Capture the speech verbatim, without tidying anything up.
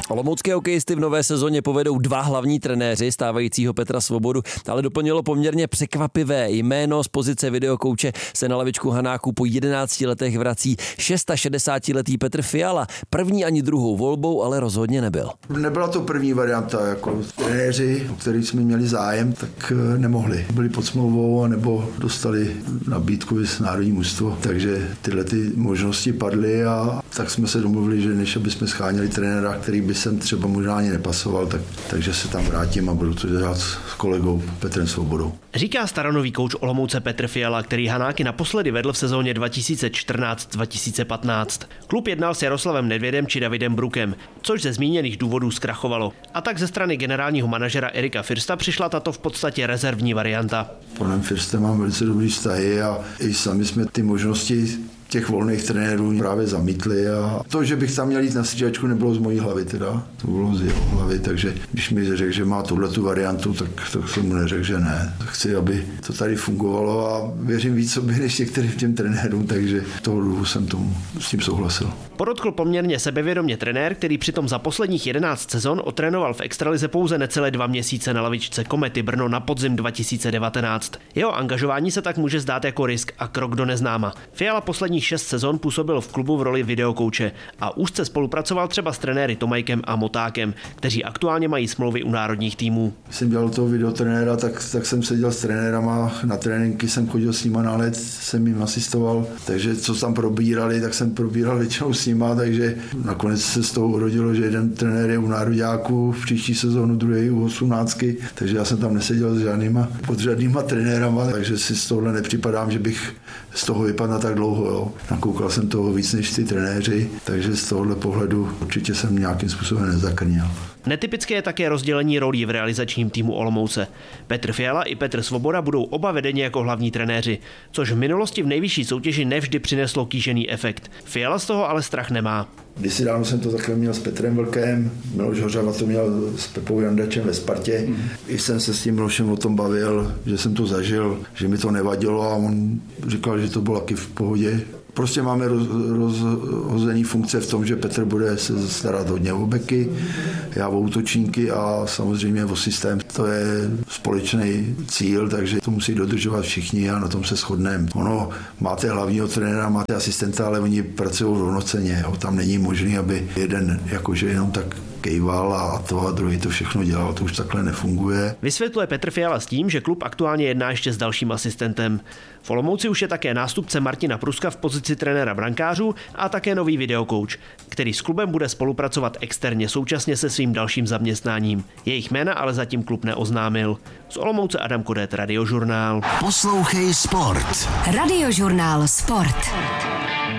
Olomoucké hokejisty v nové sezóně povedou dva hlavní trenéři, stávajícího Petra Svobodu, ale doplnilo poměrně překvapivé jméno. Z pozice videokouče se na lavičku Hanáků po jedenácti letech vrací šedesátišestiletý Petr Fiala. První ani druhou volbou ale rozhodně nebyl. Nebyla to první varianta, jako trenéři, o kterých jsme měli zájem, tak nemohli. Byli pod smlouvou a nebo dostali nabídku z národní mužstvo, takže tyhle ty možnosti padly a tak jsme se domluvili, že než aby jsme scháněli trenéra, který by sem třeba možná ani nepasoval, tak, takže se tam vrátím a budu to dělat s kolegou Petrem Svobodou. Říká staronový kouč Olomouce Petr Fiala, který Hanáky naposledy vedl v sezóně dva tisíce čtrnáct dva tisíce patnáct. Klub jednal s Jaroslavem Nedvědem či Davidem Brukem, což ze zmíněných důvodů zkrachovalo. A tak ze strany generálního manažera Erika Firsta přišla tato v podstatě rezervní varianta. S panem Firstem mám velice dobrý vztahy a i sami jsme ty možnosti těch volných trenérů právě zamítli a to, že bych tam měl jít na střídačku, nebylo z mojí hlavy teda, to bylo z jeho hlavy, takže když mi řekl, že má tuhletu variantu, tak, tak jsem mu neřekl, že ne. Chci, aby to tady fungovalo a věřím víc sobě než některým těm trenérům, takže toho dluhu jsem tomu s tím souhlasil. Podotkl poměrně sebevědomě trenér, který přitom za posledních jedenáct sezon otrénoval v extralize pouze necelé dva měsíce na lavičce Komety Brno na podzim dva tisíce devatenáct. Jeho angažování se tak může zdát jako risk a krok do neznáma. Fiala posledních šest sezon působil v klubu v roli videokouče a úzce spolupracoval třeba s trenéry Tomajkem a Motákem, kteří aktuálně mají smlouvy u národních týmů. Když jsem dělal toho videotrenéra, tak, tak jsem seděl s trenérama, na tréninky jsem chodil s nima na let, jsem jim asistoval, takže co tam probírali, tak jsem probíral většinou s nima, takže nakonec se z toho urodilo, že jeden trenér je u nároďáků v příští sezónu, druhý u osmnáctky, takže já jsem tam neseděl s žádnýma pod žádnýma trenérama, takže si z tohohle nepřipadám, že bych z toho vypadl na tak dlouho. Jo. Nakoukal jsem toho víc než ty trenéři, takže z tohohle pohledu určitě jsem nějakým způsobem nezakrnil. Netypické je také rozdělení rolí v realizačním týmu Olomouce. Petr Fiala i Petr Svoboda budou oba vedeni jako hlavní trenéři, což v minulosti v nejvyšší soutěži nevždy přineslo kýžený efekt. Fiala z toho ale strach nemá. Kdysi dávno jsem to takhle měl s Petrem Vlkem, Miloš Hořava to měl s Pepou Jandačem ve Spartě. Mm. I jsem se s tím Milošem o tom bavil, že jsem to zažil, že mi to nevadilo a on říkal, že to bylo taky v pohodě. Prostě máme roz, rozhozený funkce v tom, že Petr bude se starat hodně o beky, já o útočníky a samozřejmě o systém. To je společný cíl, takže to musí dodržovat všichni a na tom se shodneme. Ono, máte hlavního trenéra, máte asistenta, ale oni pracují rovnocenně. Jo. Tam není možné, aby jeden jakože jenom tak kejval a to a druhý to všechno dělal, to už takhle nefunguje. Vysvětluje Petr Fiala s tím, že klub aktuálně jedná ještě s dalším asistentem. V Olomouci už je také nástupce Martina Pruska v pozici trenéra brankářů a také nový videokouč, který s klubem bude spolupracovat externě současně se svým dalším zaměstnáním. Jejich jména ale zatím klub neoznámil. Z Olomouce Adam Kodet, Radiožurnál. Poslouchej sport. Radiožurnál Sport.